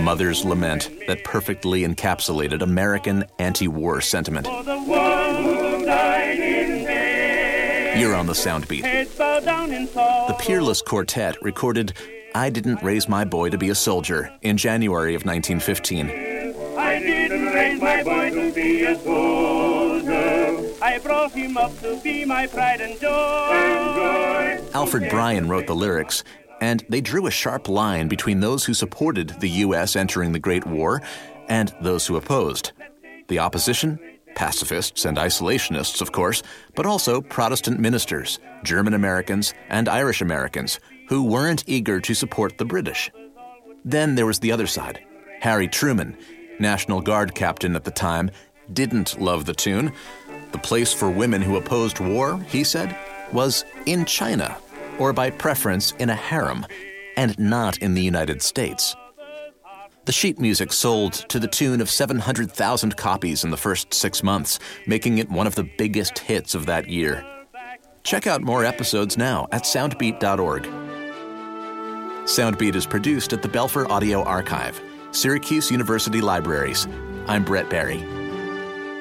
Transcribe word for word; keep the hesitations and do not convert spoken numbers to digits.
mother's lament that perfectly encapsulated American anti-war sentiment. For the one who died in vain. You're on the Soundbeat. Heads bowed down in sorrow. The Peerless Quartet recorded I Didn't Raise My Boy to Be a Soldier in January of nineteen fifteen. I didn't raise my boy to be a soldier. I brought him up to be my pride and joy. Alfred Bryan wrote the lyrics, and they drew a sharp line between those who supported the U S entering the Great War and those who opposed. The opposition? Pacifists and isolationists, of course, but also Protestant ministers, German Americans, and Irish Americans who weren't eager to support the British. Then there was the other side. Harry Truman, National Guard captain at the time, didn't love the tune. The place for women who opposed war, he said, was in China, or by preference in a harem, and not in the United States. The sheet music sold to the tune of seven hundred thousand copies in the first six months, making it one of the biggest hits of that year. Check out more episodes now at soundbeat dot org. Soundbeat is produced at the Belfer Audio Archive, Syracuse University Libraries. I'm Brett Barry.